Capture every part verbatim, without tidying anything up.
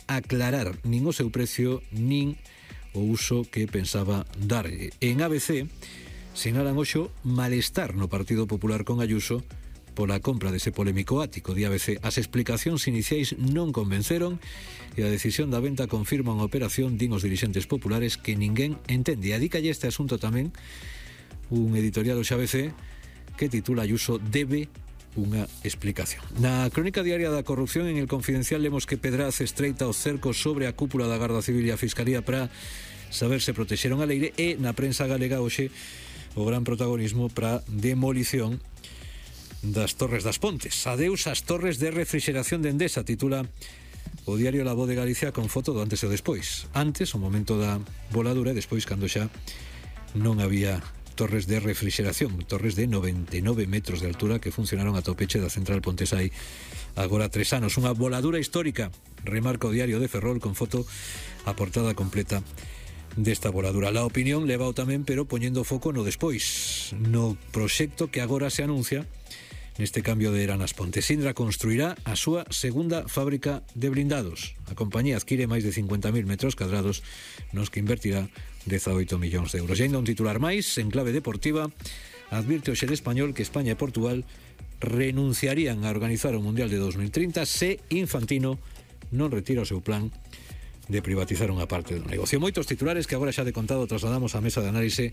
aclarar nin o seu precio nin o uso que pensaba darlle. En A B C sinalan hoxo malestar no Partido Popular con Ayuso pola compra dese polémico ático. Di A B C, as explicacións iniciais non convenceron e a decisión da venta confirma unha operación, din os dirixentes populares, que ninguén entende. Adícalle este asunto tamén un editorial hoxe A B C que titula Ayuso debe unha explicación. Na crónica diaria da corrupción, en El Confidencial, lemos que Pedraz estreita os cercos sobre a cúpula da Garda Civil e a Fiscalía para saber se protexeron a leire, e na prensa galega hoxe o gran protagonismo para demolición das Torres das Pontes. Adeus ás torres de refrixeración de Endesa, titula o diario La Voz de Galicia, con foto do antes e o despois. Antes, o momento da voladura, e despois cando xa non había torres de refrixeración, torres de noventa e nove metros de altura que funcionaron ata o peche da central Pontesai agora tres anos. Unha voladura histórica, remarca o diario de Ferrol, con foto a portada completa desta voladura. La Opinión levao tamén, pero poñendo foco no despois, no proxecto que agora se anuncia neste cambio de era nas Pontes. Indra construirá a súa segunda fábrica de blindados. A compañía adquire máis de cincuenta mil metros cadrados nos que invertirá dezaoito millóns de euros. E ainda un titular máis, en clave deportiva, advirte o xer español que España e Portugal renunciarían a organizar o Mundial de dos mil trinta se Infantino non retira o seu plan de privatizar unha parte do negocio. Moitos titulares que agora xa de contado trasladamos á mesa de análise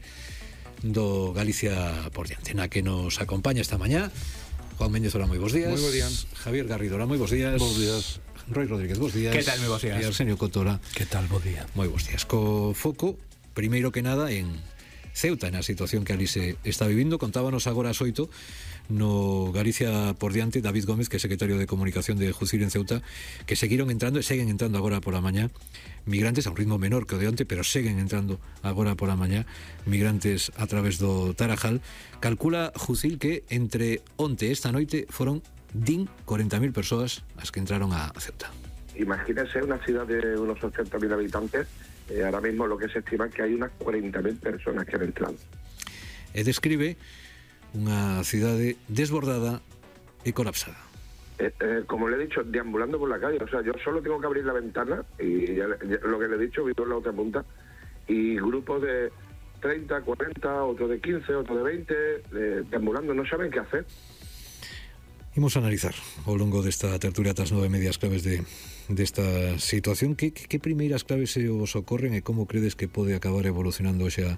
do Galicia por diante, na que nos acompaña esta mañá Juan Méndez, hola, moi bons días. Moi bo días. Javier Garrido, hola, moi bons días. Bos días. Roy Rodríguez, bos días. Que tal, moi bos días. E Arsenio Cotora. Que tal, bo día. Moi bons días. Co foco, primeiro que nada, en Ceuta, na situación que ali se está vivindo. Contábanos agora as oito no Galicia por diante David Gómez, que é secretario de Comunicación de Jucir en Ceuta, que seguiron entrando e seguen entrando agora pola mañá migrantes a un ritmo menor que o de onte, pero seguen entrando agora pola mañá migrantes a través do Tarajal. Calcula Jucil que entre onte e esta noite foron din cuarenta mil persoas as que entraron a Ceuta. Imagínense una ciudad de unos ochenta mil habitantes, eh, ahora mismo lo que se estima es que hay unas cuarenta mil personas que han entrado. E describe unha cidade desbordada e colapsada. Eh, eh, como le he dicho, deambulando por la calle, o sea, yo solo tengo que abrir la ventana y ya, ya, lo que le he dicho, vivo en la otra punta, y grupos de treinta, cuarenta, otro de quince, otro de veinte, eh, deambulando, no saben qué hacer. Imos analizar ao longo desta tertulia das nove medias claves de desta situación. Que, que, que primeiras claves se os ocorren e como credes que pode acabar evolucionando xa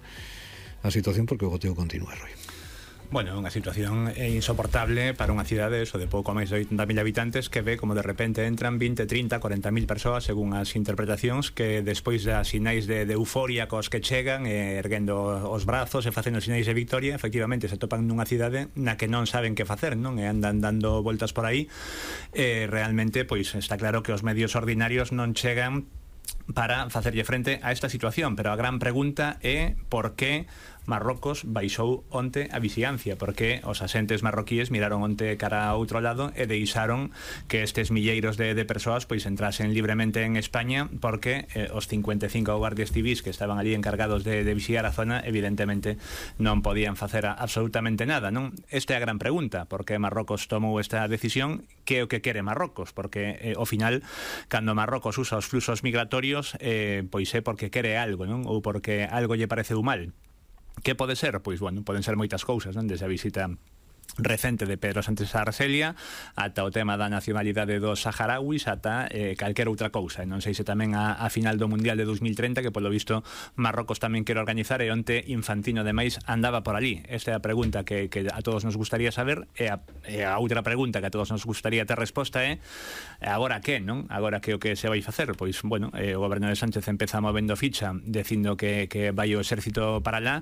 a situación, porque o goteo continúa, Roy? Bueno, unha situación insoportable para unha cidade eso de pouco máis de oitenta mil habitantes, que ve como de repente entran vinte, trinta, cuarenta mil persoas según as interpretacións, que despois das sinais de, de euforia cos que chegan, eh, erguendo os brazos e facendo sinais de victoria, efectivamente se topan nunha cidade na que non saben que facer, non? E andan dando voltas por aí. Eh, realmente, pois está claro que os medios ordinarios non chegan para facerlle frente a esta situación, pero a gran pregunta é por que Marrocos baixou onte a vixiancia, porque os asentes marroquíes miraron onte cara a outro lado e deixaron que estes milleiros de, de persoas pois entrasen libremente en España, porque eh, os cincuenta e cinco guardias civis que estaban ali encargados de, de vixiar a zona evidentemente non podían facer a, absolutamente nada, non? Esta é a gran pregunta, porque Marrocos tomou esta decisión, que é o que quere Marrocos, porque eh, ao final, cando Marrocos usa os fluxos migratorios, eh, pois é porque quere algo, non? Ou porque algo lle pareceu mal. Que pode ser? Pois, bueno, poden ser moitas cousas, non? Desde a visita recente de Pedro Sánchez a Argelia ata o tema da nacionalidade dos saharauis, ata eh, calquera outra cousa. Non sei se tamén a, a final do Mundial de dos mil treinta, que polo visto Marrocos tamén quere organizar, e onte Infantino ademais andaba por ali. Esta é a pregunta que, que a todos nos gustaría saber, e a, e a outra pregunta que a todos nos gustaría ter resposta é agora que, non? Agora que o que se vai facer? Pois, bueno, eh, o goberno de Sánchez empeza movendo ficha dicindo que, que vai o exército para lá,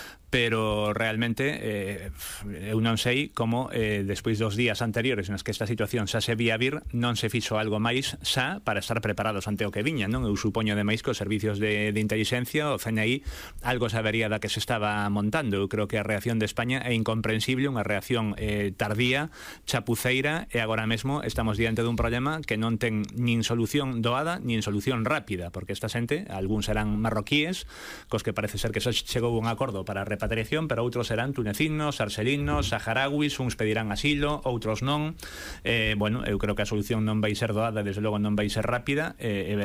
pero realmente eh, eu non sei como eh, despois dos días anteriores nas que esta situación xa se vía vir, non se fixo algo máis xa para estar preparados ante o que viña, non? Eu supoño ademais que os servicios de, de inteligencia, o C N I, algo sabería da que se estaba montando. Eu creo que a reacción de España é incomprensible, unha reacción eh, tardía, chapuceira, e agora mesmo estamos diante dun problema que non ten nin solución doada nin solución rápida, porque esta xente, algúns serán marroquíes, cos que parece ser que xa chegou un acordo para repatriar, pero outros serán tunecinos, arxelinos, saharauis, uns pedirán asilo, outros non. Eh, bueno, eu creo que a solución non vai ser doada, desde logo non vai ser rápida, e eh,